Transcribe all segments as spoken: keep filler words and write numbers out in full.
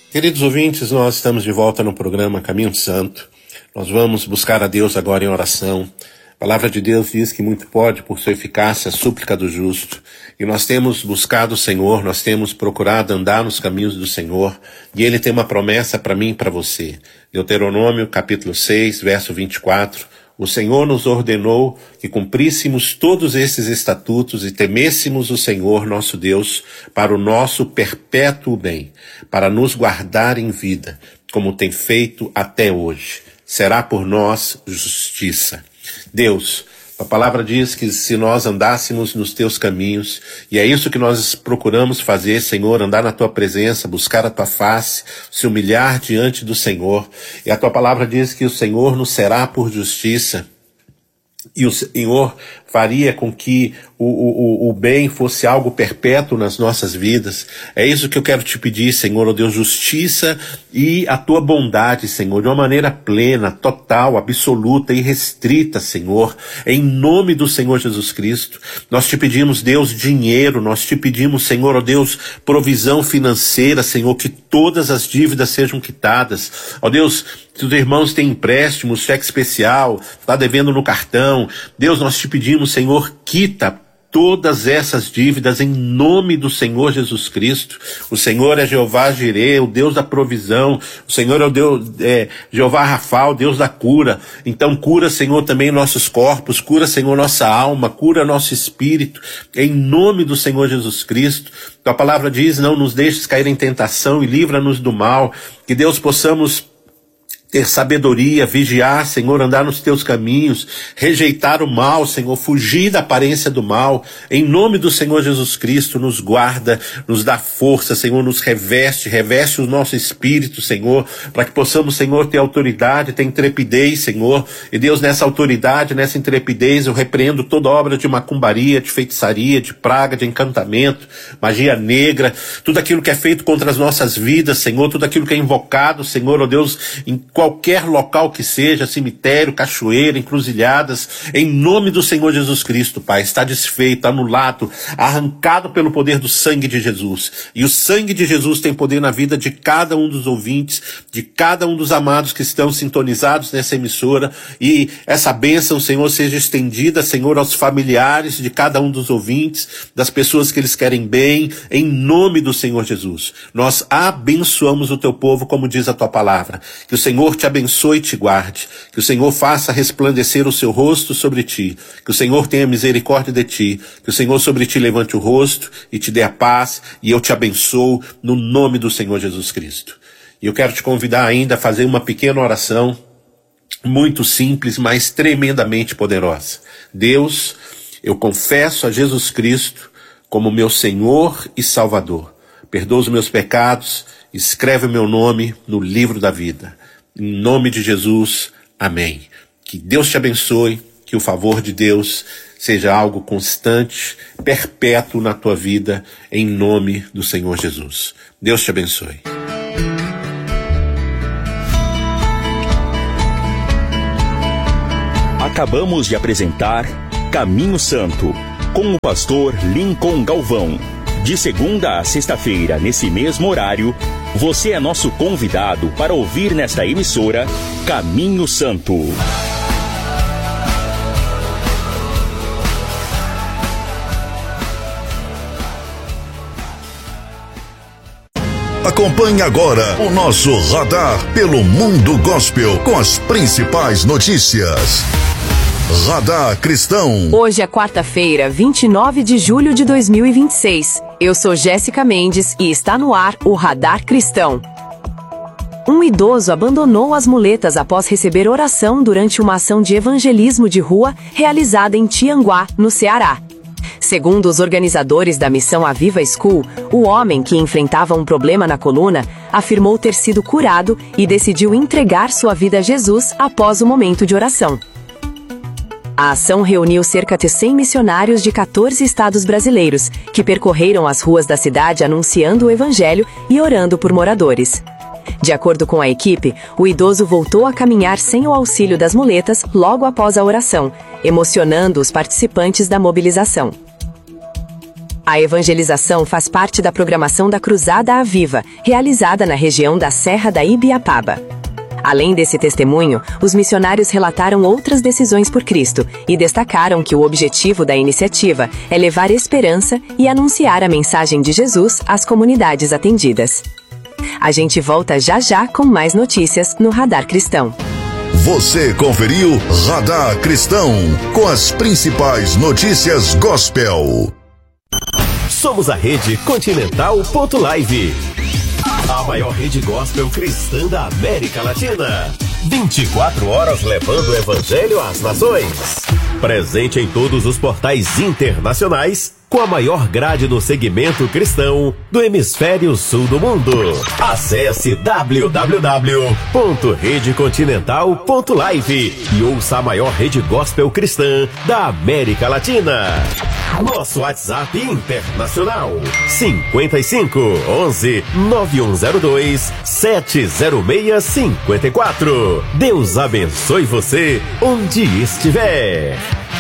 Queridos ouvintes, nós estamos de volta no programa Caminho Santo. Nós vamos buscar a Deus agora em oração. A palavra de Deus diz que muito pode, por sua eficácia, a súplica do justo. E nós temos buscado o Senhor, nós temos procurado andar nos caminhos do Senhor. E Ele tem uma promessa para mim e para você. Deuteronômio, capítulo seis, verso vinte e quatro. O Senhor nos ordenou que cumpríssemos todos esses estatutos e temêssemos o Senhor nosso Deus para o nosso perpétuo bem, para nos guardar em vida, como tem feito até hoje. Será por nós justiça. Deus, a palavra diz que se nós andássemos nos teus caminhos, e é isso que nós procuramos fazer, Senhor, andar na tua presença, buscar a tua face, se humilhar diante do Senhor. E a tua palavra diz que o Senhor nos será por justiça, e o Senhor faria com que o, o, o bem fosse algo perpétuo nas nossas vidas. É isso que eu quero te pedir, Senhor, ó Deus, justiça e a tua bondade, Senhor, de uma maneira plena, total, absoluta e restrita, Senhor, em nome do Senhor Jesus Cristo. Nós te pedimos, Deus, dinheiro, nós te pedimos, Senhor, ó Deus, provisão financeira, Senhor, que todas as dívidas sejam quitadas. Ó Deus, se os irmãos têm empréstimos, cheque especial, está devendo no cartão, Deus, nós te pedimos, Senhor, quita todas essas dívidas em nome do Senhor Jesus Cristo. O Senhor é Jeová Jireh, o Deus da provisão. O Senhor é o Deus, é, Jeová Rafa, o Deus da cura. Então cura, Senhor, também nossos corpos, cura, Senhor, nossa alma, cura nosso espírito, em nome do Senhor Jesus Cristo. Tua palavra diz, não nos deixes cair em tentação e livra-nos do mal. Que Deus possamos ter sabedoria, vigiar, Senhor, andar nos teus caminhos, rejeitar o mal, Senhor, fugir da aparência do mal, em nome do Senhor Jesus Cristo, nos guarda, nos dá força, Senhor, nos reveste, reveste o nosso espírito, Senhor, para que possamos, Senhor, ter autoridade, ter intrepidez, Senhor, e Deus, nessa autoridade, nessa intrepidez, eu repreendo toda obra de macumbaria, de feitiçaria, de praga, de encantamento, magia negra, tudo aquilo que é feito contra as nossas vidas, Senhor, tudo aquilo que é invocado, Senhor, ó Deus, em qualquer local que seja, cemitério, cachoeira, encruzilhadas, em nome do Senhor Jesus Cristo, Pai, está desfeito, anulado, arrancado pelo poder do sangue de Jesus. E o sangue de Jesus tem poder na vida de cada um dos ouvintes, de cada um dos amados que estão sintonizados nessa emissora, e essa bênção, Senhor, seja estendida, Senhor, aos familiares de cada um dos ouvintes, das pessoas que eles querem bem, em nome do Senhor Jesus. Nós abençoamos o teu povo, como diz a tua palavra. Que o Senhor te abençoe e te guarde, que o Senhor faça resplandecer o seu rosto sobre ti, que o Senhor tenha misericórdia de ti, que o Senhor sobre ti levante o rosto e te dê a paz, e eu te abençoo no nome do Senhor Jesus Cristo. E eu quero te convidar ainda a fazer uma pequena oração, muito simples, mas tremendamente poderosa. Deus, eu confesso a Jesus Cristo como meu Senhor e Salvador. Perdoa os meus pecados, escreve o meu nome no livro da vida. Em nome de Jesus, amém. Que Deus te abençoe, que o favor de Deus seja algo constante, perpétuo na tua vida, em nome do Senhor Jesus. Deus te abençoe. Acabamos de apresentar Caminho Santo, com o pastor Lincoln Galvão. De segunda a sexta-feira, nesse mesmo horário, você é nosso convidado para ouvir nesta emissora Caminho Santo. Acompanhe agora o nosso radar pelo Mundo Gospel com as principais notícias. Radar Cristão. Hoje é quarta-feira, vinte e nove de julho de dois mil e vinte e seis. Eu sou Jéssica Mendes e está no ar o Radar Cristão. Um idoso abandonou as muletas após receber oração durante uma ação de evangelismo de rua realizada em Tianguá, no Ceará. Segundo os organizadores da missão Aviva School, o homem que enfrentava um problema na coluna afirmou ter sido curado e decidiu entregar sua vida a Jesus após o momento de oração. A ação reuniu cerca de cem missionários de quatorze estados brasileiros, que percorreram as ruas da cidade anunciando o evangelho e orando por moradores. De acordo com a equipe, o idoso voltou a caminhar sem o auxílio das muletas logo após a oração, emocionando os participantes da mobilização. A evangelização faz parte da programação da Cruzada Aviva, realizada na região da Serra da Ibiapaba. Além desse testemunho, os missionários relataram outras decisões por Cristo e destacaram que o objetivo da iniciativa é levar esperança e anunciar a mensagem de Jesus às comunidades atendidas. A gente volta já já com mais notícias no Radar Cristão. Você conferiu Radar Cristão com as principais notícias gospel. Somos a Rede Continental ponto live, a maior rede gospel cristã da América Latina. vinte e quatro horas levando o evangelho às nações. Presente em todos os portais internacionais, com a maior grade no segmento cristão do hemisfério sul do mundo. Acesse w w w ponto rede continental ponto live e ouça a maior rede gospel cristã da América Latina. Nosso WhatsApp internacional cinquenta e cinco, onze, nove um zero dois, sete zero seis cinco quatro. Deus abençoe você onde estiver.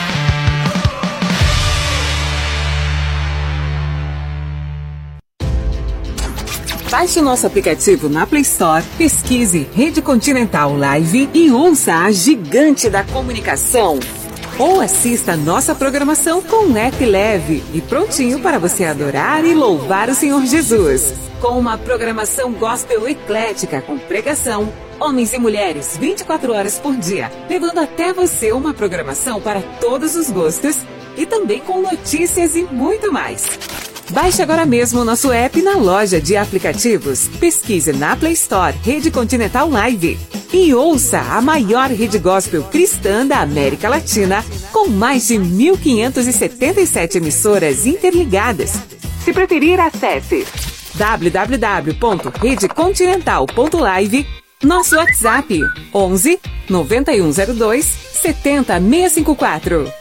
Baixe o nosso aplicativo na Play Store, pesquise Rede Continental Live e ouça a gigante da comunicação. Ou assista a nossa programação com um app leve e prontinho para você adorar e louvar o Senhor Jesus. Com uma programação gospel eclética com pregação, homens e mulheres vinte e quatro horas por dia, levando até você uma programação para todos os gostos e também com notícias e muito mais. Baixe agora mesmo o nosso app na loja de aplicativos. Pesquise na Play Store Rede Continental Live e ouça a maior rede gospel cristã da América Latina, com mais de mil quinhentas e setenta e sete emissoras interligadas. Se preferir, acesse w w w ponto rede continental ponto live, nosso WhatsApp onze, nove um zero dois, sete zero seis cinco quatro.